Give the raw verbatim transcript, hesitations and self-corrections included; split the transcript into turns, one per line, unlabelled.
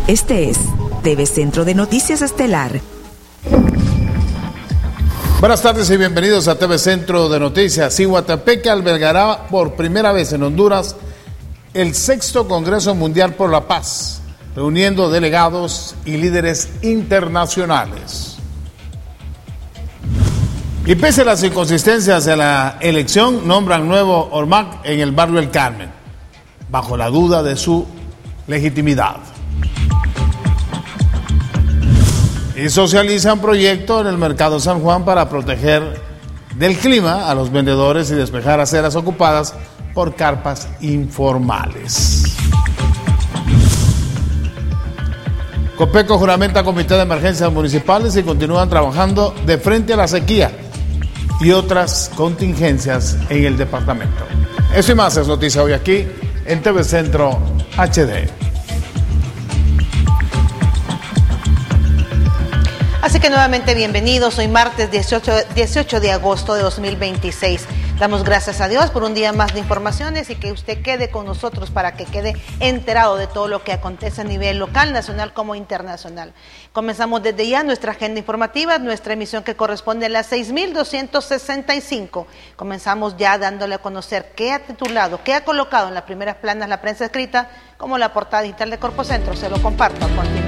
Este es T V Centro de Noticias Estelar.
Buenas tardes y bienvenidos a T V Centro de Noticias. Ciguatepeque albergará por primera vez en Honduras el sexto Congreso Mundial por la Paz, reuniendo delegados y líderes internacionales. Y pese a las inconsistencias de la elección, nombran nuevo Ormac en el barrio El Carmen, bajo la duda de su legitimidad. Y socializan proyecto en el Mercado San Juan para proteger del clima a los vendedores y despejar aceras ocupadas por carpas informales. Copeco juramenta Comité de Emergencias Municipales y continúan trabajando de frente a la sequía y otras contingencias en el departamento. Eso y más es noticia hoy aquí en T V Centro H D.
Así que nuevamente bienvenidos, hoy martes dieciocho de agosto de dos mil veintiséis. Damos gracias a Dios por un día más de informaciones y que usted quede con nosotros para que quede enterado de todo lo que acontece a nivel local, nacional como internacional. Comenzamos desde ya nuestra agenda informativa, nuestra emisión que corresponde a las seis mil doscientos sesenta y cinco. Comenzamos ya dándole a conocer qué ha titulado, qué ha colocado en las primeras planas la prensa escrita, como la portada digital de Corpocentro. Se lo comparto a continuación.